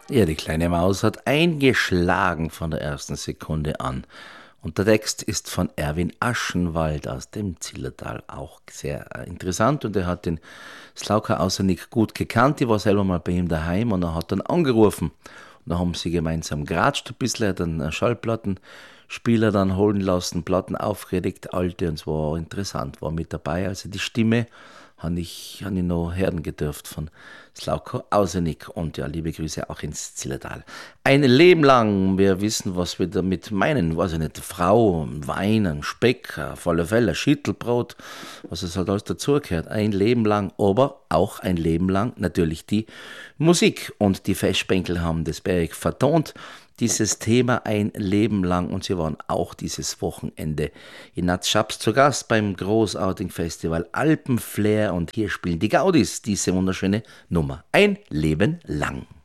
Ja, die kleine Maus hat eingeschlagen von der ersten Sekunde an. Und der Text ist von Erwin Aschenwald aus dem Zillertal. Auch sehr interessant. Und er hat den Slauka Außernick gut gekannt. Ich war selber mal bei ihm daheim und er hat dann angerufen. Und da haben sie gemeinsam geratscht ein bisschen, er hat dann Schallplattenspieler dann holen lassen, Platten aufgelegt, alte, und es war interessant, war mit dabei. Also die Stimme han ich noch hören gedurft von Slauko Ausenik. Und ja, liebe Grüße auch ins Zillertal. Ein Leben lang, wir wissen, was wir damit meinen, weiß ich nicht, Frau, Wein, ein Speck, auf alle Fälle, ein Schüttelbrot, was es halt alles dazugehört. Ein Leben lang, aber auch ein Leben lang natürlich die Musik. Und die Festbänkel haben das Berg vertont, dieses Thema ein Leben lang, und sie waren auch dieses Wochenende in Natschabs zu Gast beim großartigen Festival Alpenflair, und hier spielen die Gaudis diese wunderschöne Nummer ein Leben lang.